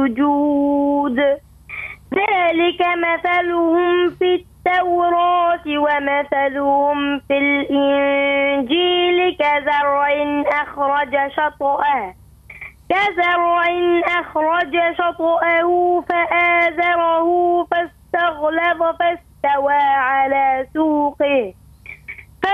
السجود ذلك مثلهم في التوراة ومثلهم في الإنجيل كزرع أخرج شطأه فآزره فاستغلظ فاستوى على سوقه